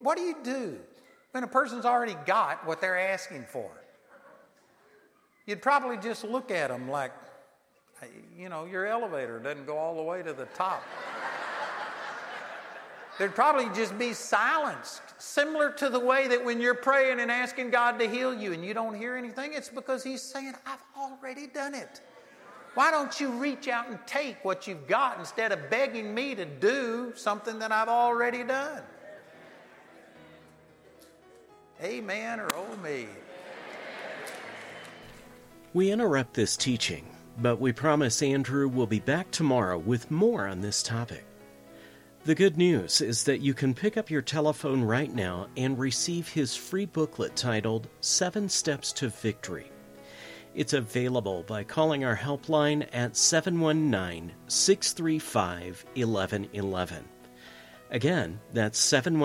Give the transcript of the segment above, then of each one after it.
What do you do when a person's already got what they're asking for? You'd probably just look at them like, your elevator doesn't go all the way to the top. There'd probably just be silence, similar to the way that when you're praying and asking God to heal you and you don't hear anything, it's because He's saying, I've already done it. Why don't you reach out and take what you've got instead of begging me to do something that I've already done? Amen or oh me. We interrupt this teaching, but we promise Andrew will be back tomorrow with more on this topic. The good news is that you can pick up your telephone right now and receive his free booklet titled 7 Steps to Victory. It's available by calling our helpline at 719-635-1111. Again, that's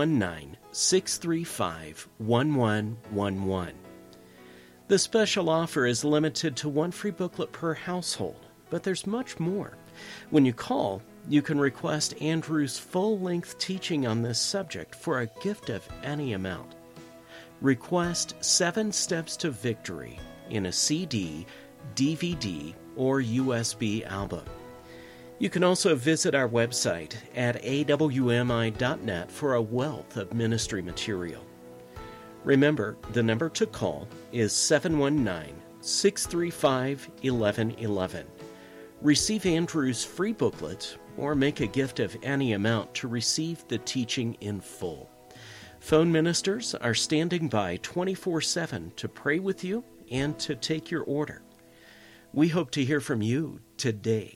719-635-1111. The special offer is limited to 1 free booklet per household, but there's much more. When you call, you can request Andrew's full-length teaching on this subject for a gift of any amount. Request 7 Steps to Victory in a CD, DVD, or USB album. You can also visit our website at awmi.net for a wealth of ministry material. Remember, the number to call is 719-635-1111. Receive Andrew's free booklet or make a gift of any amount to receive the teaching in full. Phone ministers are standing by 24/7 to pray with you and to take your order. We hope to hear from you today.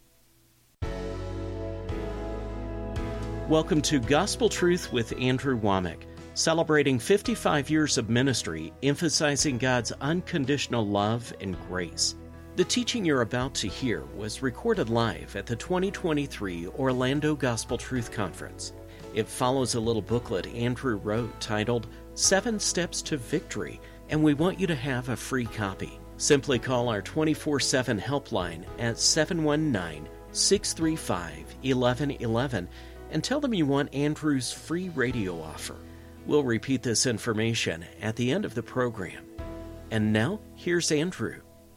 Welcome to Gospel Truth with Andrew Womack, celebrating 55 years of ministry, emphasizing God's unconditional love and grace. The teaching you're about to hear was recorded live at the 2023 Orlando Gospel Truth Conference. It follows a little booklet Andrew wrote titled 7 Steps to Victory, and we want you to have a free copy. Simply call our 24/7 helpline at 719-635-1111 and tell them you want Andrew's free radio offer. We'll repeat this information at the end of the program. And now, here's Andrew.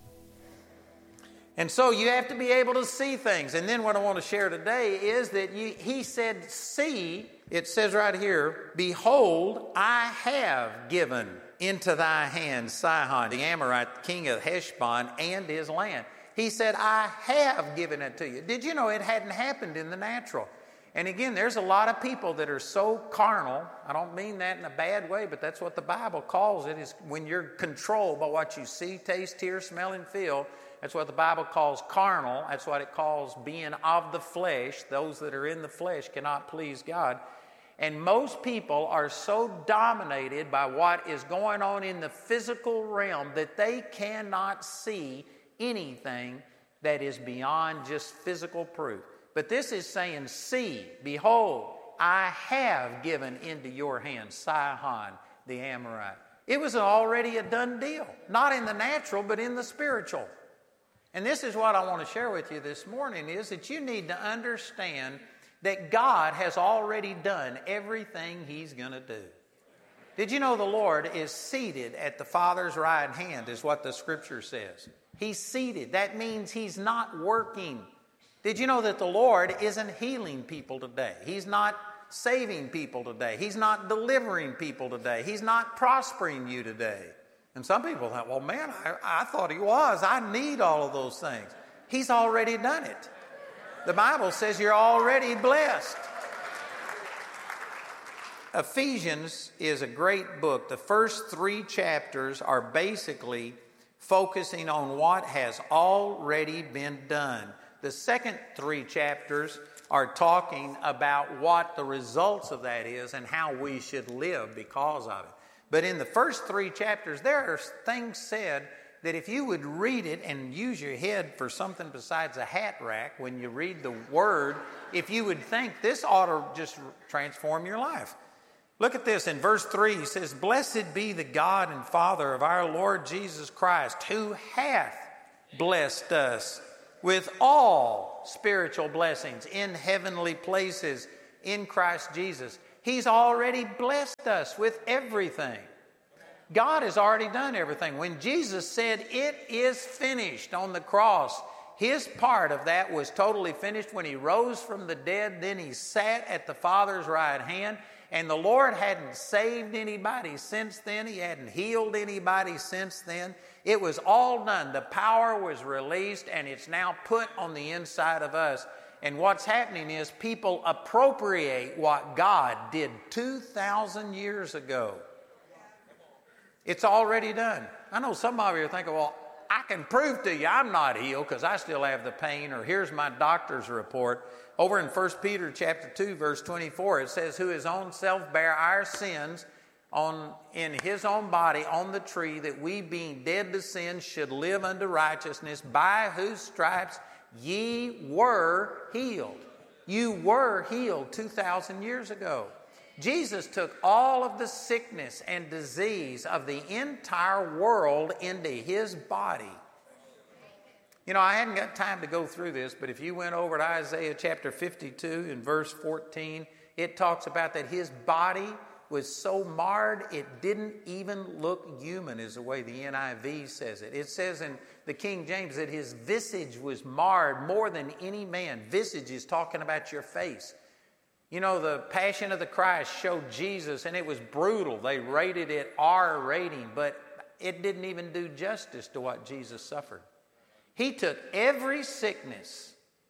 And so you have to be able to see things. And then what I want to share today is that he said, see, it says right here, behold, I have given into thy hand Sihon, the Amorite, king of Heshbon, and his land. He said, I have given it to you. Did you know it hadn't happened in the natural? And again, there's a lot of people that are so carnal. I don't mean that in a bad way, but that's what the Bible calls it, is when you're controlled by what you see, taste, hear, smell, and feel. That's what the Bible calls carnal. That's what it calls being of the flesh. Those that are in the flesh cannot please God. And most people are so dominated by what is going on in the physical realm that they cannot see anything that is beyond just physical proof. But this is saying, see, behold, I have given into your hand Sihon the Amorite. It was already a done deal. Not in the natural, but in the spiritual. And this is what I want to share with you this morning, is that you need to understand that God has already done everything He's going to do. Did you know the Lord is seated at the Father's right hand, is what the Scripture says. He's seated. That means He's not working. Did you know that the Lord isn't healing people today? He's not saving people today. He's not delivering people today. He's not prospering you today. And some people thought, well, man, I thought He was. I need all of those things. He's already done it. The Bible says you're already blessed. Ephesians is a great book. The first 3 chapters are basically focusing on what has already been done. The second 3 chapters are talking about what the results of that is and how we should live because of it. But in the first 3 chapters, there are things said that if you would read it and use your head for something besides a hat rack when you read the Word, if you would think this ought to just transform your life. Look at this. In verse 3, he says, blessed be the God and Father of our Lord Jesus Christ, who hath blessed us with all spiritual blessings in heavenly places in Christ Jesus. He's already blessed us with everything. God has already done everything. When Jesus said, "It is finished" on the cross, His part of that was totally finished. When He rose from the dead, then He sat at the Father's right hand, and the Lord hadn't saved anybody since then. He hadn't healed anybody since then. It was all done. The power was released, and it's now put on the inside of us. And what's happening is people appropriate what God did 2,000 years ago. It's already done. I know some of you are thinking, well, I can prove to you I'm not healed because I still have the pain, or here's my doctor's report. Over in 1 Peter chapter 2, verse 24, it says, "Who his own self bare our sins in his own body on the tree, that we being dead to sin should live unto righteousness, by whose stripes ye were healed." You were healed 2,000 years ago. Jesus took all of the sickness and disease of the entire world into His body. You know, I hadn't got time to go through this, but if you went over to Isaiah chapter 52 in verse 14, it talks about that His body was so marred it didn't even look human, is the way the NIV says it. It says in the King James that His visage was marred more than any man. Visage is talking about your face. You know, the Passion of the Christ showed Jesus, and it was brutal. They rated it R rating, but it didn't even do justice to what Jesus suffered. He took every sickness.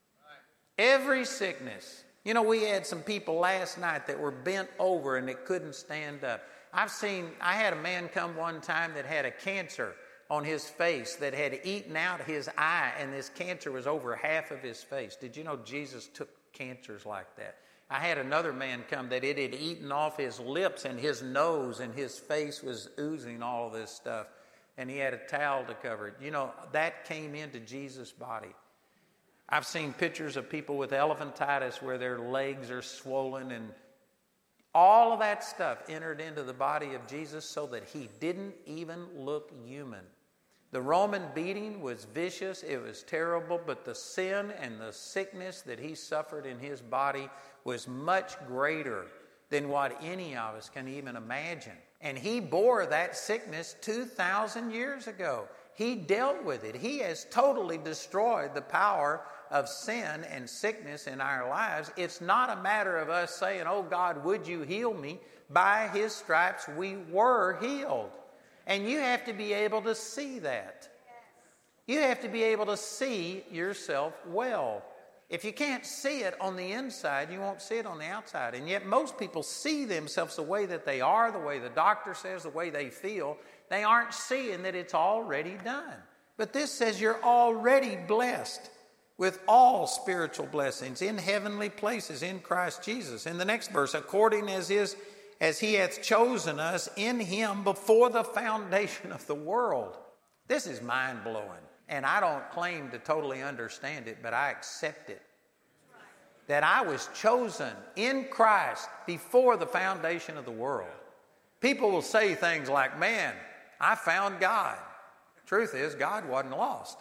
You know, we had some people last night that were bent over and that couldn't stand up. I had a man come one time that had a cancer on his face that had eaten out his eye, and this cancer was over half of his face. Did you know Jesus took cancers like that? I had another man come that it had eaten off his lips and his nose, and his face was oozing all this stuff, and he had a towel to cover it. You know, that came into Jesus' body. I've seen pictures of people with elephantitis where their legs are swollen, and all of that stuff entered into the body of Jesus so that He didn't even look human. The Roman beating was vicious, it was terrible, but the sin and the sickness that He suffered in His body was much greater than what any of us can even imagine. And He bore that sickness 2,000 years ago. He dealt with it. He has totally destroyed the power of sin and sickness in our lives. It's not a matter of us saying, "Oh God, would you heal me?" By His stripes we were healed. And you have to be able to see that. You have to be able to see yourself well. If you can't see it on the inside, you won't see it on the outside. And yet most people see themselves the way that they are, the way the doctor says, the way they feel. They aren't seeing that it's already done. But this says you're already blessed with all spiritual blessings in heavenly places in Christ Jesus. In the next verse, according as He hath chosen us in Him before the foundation of the world. This is mind-blowing. And I don't claim to totally understand it, but I accept it. That I was chosen in Christ before the foundation of the world. People will say things like, "Man, I found God." Truth is, God wasn't lost.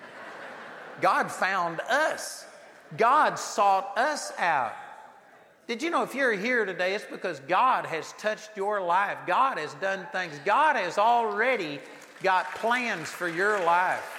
God found us. God sought us out. Did you know if you're here today, it's because God has touched your life. God has done things. God has already got plans for your life.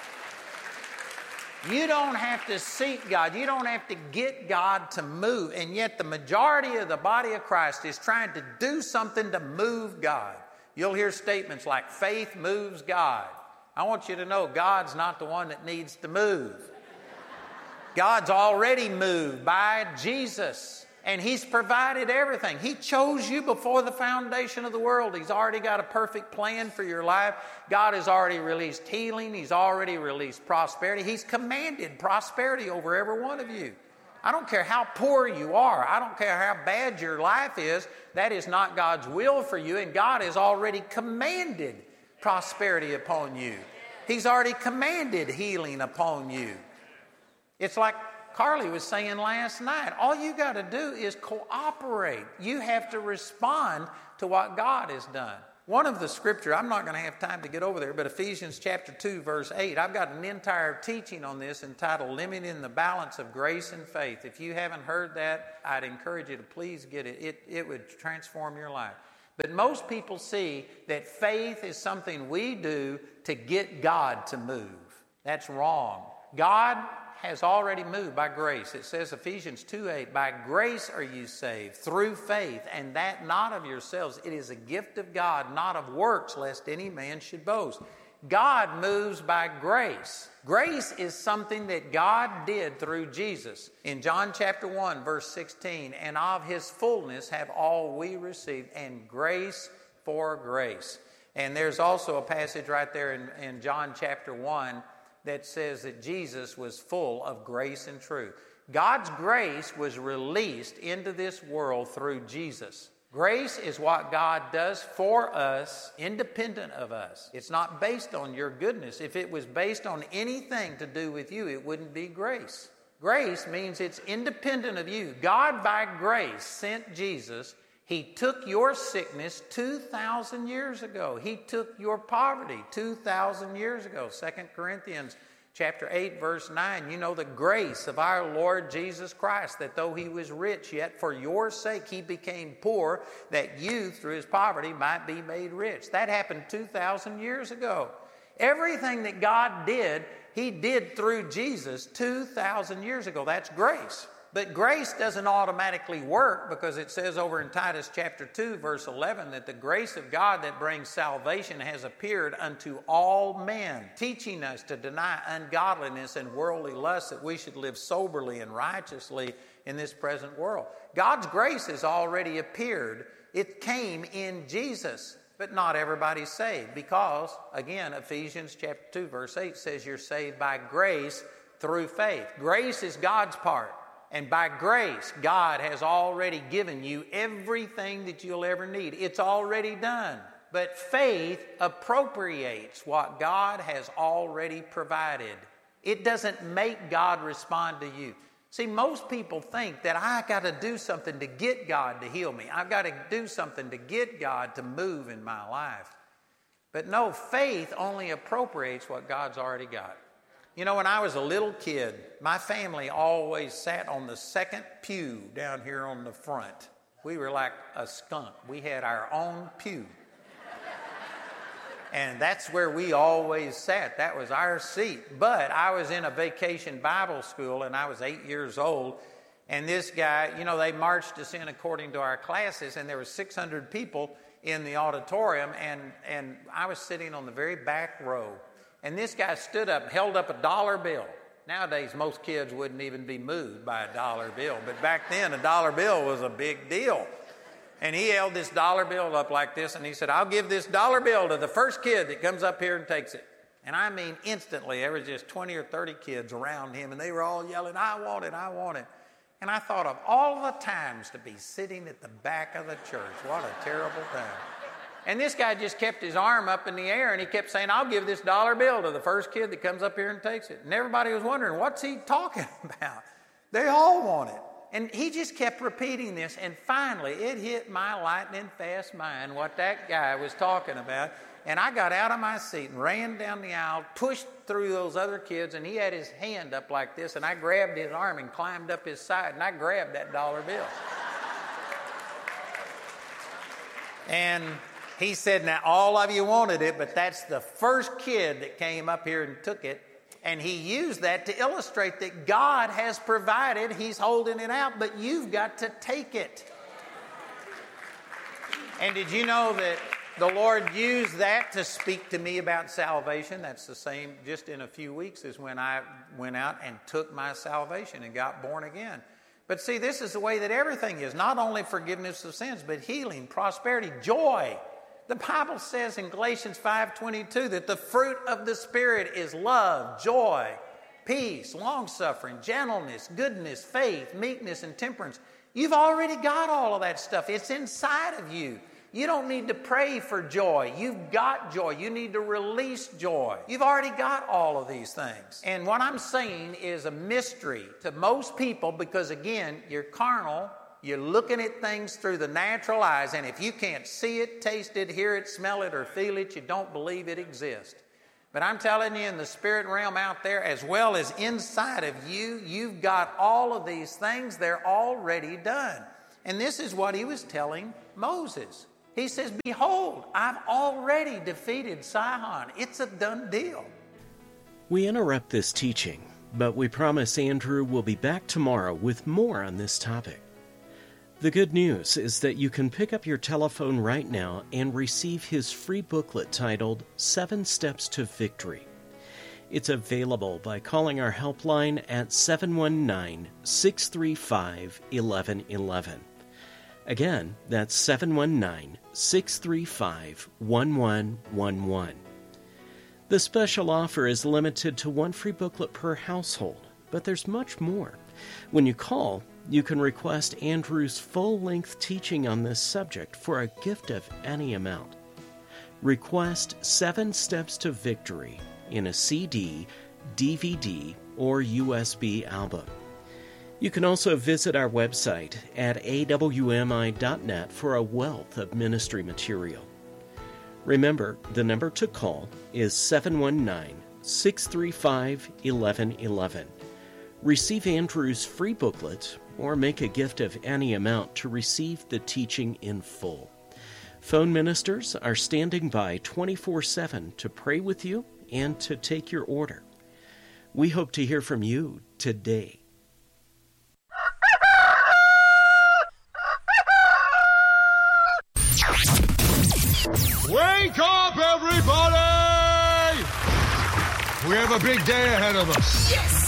You don't have to seek God. You don't have to get God to move. And yet the majority of the body of Christ is trying to do something to move God. You'll hear statements like, "Faith moves God." I want you to know God's not the one that needs to move. God's already moved by Jesus. And He's provided everything. He chose you before the foundation of the world. He's already got a perfect plan for your life. God has already released healing. He's already released prosperity. He's commanded prosperity over every one of you. I don't care how poor you are. I don't care how bad your life is. That is not God's will for you. And God has already commanded prosperity upon you. He's already commanded healing upon you. It's like Carly was saying last night, all you got to do is cooperate. You have to respond to what God has done. One of the scripture, I'm not going to have time to get over there, but Ephesians chapter 2, verse 8, I've got an entire teaching on this entitled Limiting the Balance of Grace and Faith. If you haven't heard that, I'd encourage you to please get it. It would transform your life. But most people see that faith is something we do to get God to move. That's wrong. God has already moved by grace. It says Ephesians 2:8, by grace are you saved through faith, and that not of yourselves. It is a gift of God, not of works, lest any man should boast. God moves by grace. Grace is something that God did through Jesus. In John chapter 1, verse 16, and of his fullness have all we received, and grace for grace. And there's also a passage right there in John chapter 1 that says that Jesus was full of grace and truth. God's grace was released into this world through Jesus. Grace is what God does for us, independent of us. It's not based on your goodness. If it was based on anything to do with you, it wouldn't be grace. Grace means it's independent of you. God, by grace, sent Jesus. He took your sickness 2,000 years ago. He took your poverty 2,000 years ago. 2 Corinthians chapter 8, verse 9, you know the grace of our Lord Jesus Christ, that though he was rich, yet for your sake he became poor, that you, through his poverty, might be made rich. That happened 2,000 years ago. Everything that God did, he did through Jesus 2,000 years ago. That's grace. But grace doesn't automatically work, because it says over in Titus chapter 2, verse 11, that the grace of God that brings salvation has appeared unto all men, teaching us to deny ungodliness and worldly lust, that we should live soberly and righteously in this present world. God's grace has already appeared. It came in Jesus. But not everybody's saved, because, again, Ephesians chapter 2, verse 8 says you're saved by grace through faith. Grace is God's part. And by grace, God has already given you everything that you'll ever need. It's already done. But faith appropriates what God has already provided. It doesn't make God respond to you. See, most people think that I got to do something to get God to heal me. I've got to do something to get God to move in my life. But no, faith only appropriates what God's already got. You know, when I was a little kid, my family always sat on the second pew down here on the front. We were like a skunk. We had our own pew. And that's where we always sat. That was our seat. But I was in a vacation Bible school, and I was 8 years old. And this guy, you know, they marched us in according to our classes, and there were 600 people in the auditorium, and I was sitting on the very back row. And this guy stood up and held up a dollar bill. Nowadays, most kids wouldn't even be moved by a dollar bill. But back then, a dollar bill was a big deal. And he held this dollar bill up like this, and he said, I'll give this dollar bill to the first kid that comes up here and takes it. And I mean, instantly, there was just 20 or 30 kids around him, and they were all yelling, I want it, I want it. And I thought of all the times to be sitting at the back of the church. What a terrible time. And this guy just kept his arm up in the air, and he kept saying, I'll give this dollar bill to the first kid that comes up here and takes it. And everybody was wondering, what's he talking about? They all want it. And he just kept repeating this, and finally it hit my lightning fast mind what that guy was talking about. And I got out of my seat and ran down the aisle, pushed through those other kids, and he had his hand up like this, and I grabbed his arm and climbed up his side, and I grabbed that dollar bill. And he said, now all of you wanted it, but that's the first kid that came up here and took it. And he used that to illustrate that God has provided. He's holding it out, but you've got to take it. And did you know that the Lord used that to speak to me about salvation? That's the same, just in a few weeks, as when I went out and took my salvation and got born again. But see, this is the way that everything is. Not only forgiveness of sins, but healing, prosperity, joy. The Bible says in Galatians 5:22 that the fruit of the Spirit is love, joy, peace, long-suffering, gentleness, goodness, faith, meekness, and temperance. You've already got all of that stuff. It's inside of you. You don't need to pray for joy. You've got joy. You need to release joy. You've already got all of these things. And what I'm saying is a mystery to most people because, again, you're carnal. You're looking at things through the natural eyes, and if you can't see it, taste it, hear it, smell it, or feel it, you don't believe it exists. But I'm telling you, in the spirit realm out there, as well as inside of you, you've got all of these things. They're already done. And this is what he was telling Moses. He says, behold, I've already defeated Sihon. It's a done deal. We interrupt this teaching, but we promise Andrew will be back tomorrow with more on this topic. The good news is that you can pick up your telephone right now and receive his free booklet titled 7 Steps to Victory. It's available by calling our helpline at 719-635-1111. Again, that's 719-635-1111. The special offer is limited to 1 free booklet per household, but there's much more. When you call, you can request Andrew's full-length teaching on this subject for a gift of any amount. Request 7 Steps to Victory in a CD, DVD, or USB album. You can also visit our website at awmi.net for a wealth of ministry material. Remember, the number to call is 719-635-1111. Receive Andrew's free booklet or make a gift of any amount to receive the teaching in full. Phone ministers are standing by 24/7 to pray with you and to take your order. We hope to hear from you today. Wake up, everybody! We have a big day ahead of us. Yes!